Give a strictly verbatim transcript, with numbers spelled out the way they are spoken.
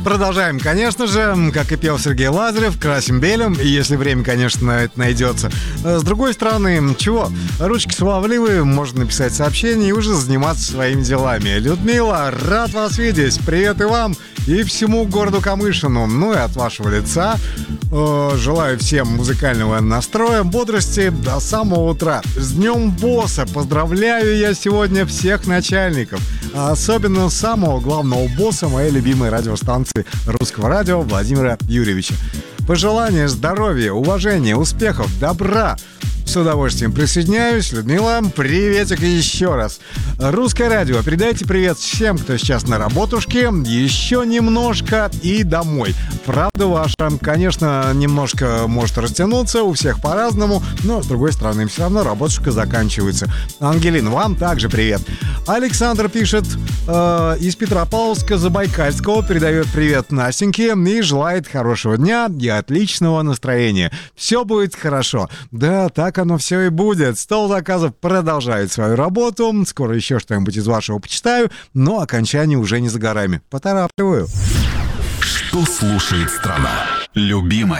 Продолжаем, конечно же, как и пел Сергей Лазарев, красим белым, если время, конечно, на это найдется. С другой стороны, чего? Ручки шаловливые, можно написать сообщение и уже заниматься своими делами. Людмила, рад вас видеть, привет и вам, и всему городу Камышину. Ну и от вашего лица э, желаю всем музыкального настроя, бодрости до самого утра. С Днем Босса! Поздравляю я сегодня всех начальников, а особенно самого главного босса моей любимой радиостанции Русского радио Владимира Юрьевича. Пожелания здоровья, уважения, успехов, добра. С удовольствием присоединяюсь. Людмила, приветик еще раз. Русское радио, передайте привет всем, кто сейчас на работушке. Еще немножко и домой. Правда ваша, конечно, немножко может растянуться, у всех по-разному, но, с другой стороны, все равно работушка заканчивается. Ангелин, вам также привет. Александр пишет э, из Петропавловска Забайкальского, передает привет Настеньке и желает хорошего дня и отличного настроения. Все будет хорошо. Да, так оно все и будет. Стол заказов продолжает свою работу. Скоро еще что-нибудь из вашего почитаю, но окончание уже не за горами. Поторапливаю. Что слушает страна? Любимая.